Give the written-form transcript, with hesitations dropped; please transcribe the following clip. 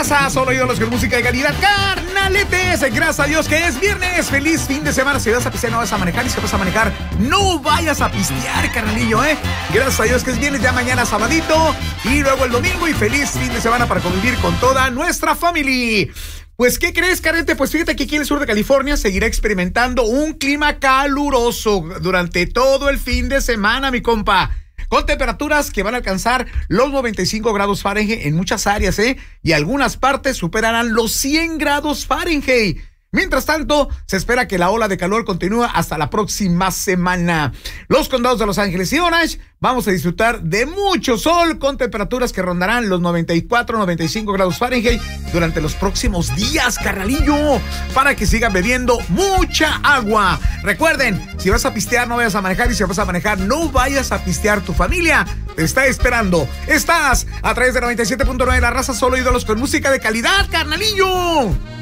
raza, solo ídolos con música de calidad, carnaletes. Gracias a Dios que es viernes. Feliz fin de semana. Si vas a pistear, no vas a manejar. Y si vas a manejar, no vayas a pistear, carnalillo, Gracias a Dios que es viernes, ya mañana sabadito. Y luego el domingo. Y feliz fin de semana para convivir con toda nuestra familia. Pues, ¿qué crees, carnete? Pues fíjate que aquí en el sur de California seguirá experimentando un clima caluroso durante todo el fin de semana, mi compa. Con temperaturas que van a alcanzar los 95 grados Fahrenheit en muchas áreas, y algunas partes superarán los 100 grados Fahrenheit. Mientras tanto, se espera que la ola de calor continúe hasta la próxima semana. Los condados de Los Ángeles y Orange vamos a disfrutar de mucho sol con temperaturas que rondarán los 94, 95 grados Fahrenheit durante los próximos días, carnalillo, para que sigan bebiendo mucha agua. Recuerden, si vas a pistear, no vayas a manejar, y si vas a manejar, no vayas a pistear. Tu familia te está esperando. Estás a través de 97.9 La Raza, solo ídolos con música de calidad, carnalillo.